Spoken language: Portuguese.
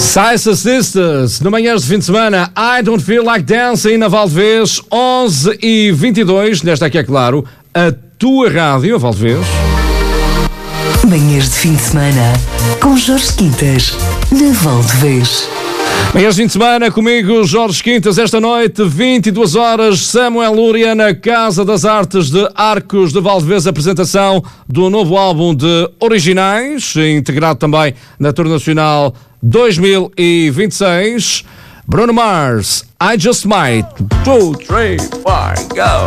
Sister Sisters, no Manhãs de Fim de Semana, I Don't Feel Like Dancing, na Valdevez, 11h22, nesta aqui é claro, a tua rádio, a Valdevez. Manhãs de Fim de Semana, com Jorge Quintas, na Valdevez. Manhãs de Fim de Semana, comigo Jorge Quintas, esta noite, 22 horas, Samuel Lúria, na Casa das Artes de Arcos de Valdevez, apresentação do novo álbum de originais, integrado também na Tour Nacional 2026. Bruno Mars, I Just Might. 2, 3, 4, go!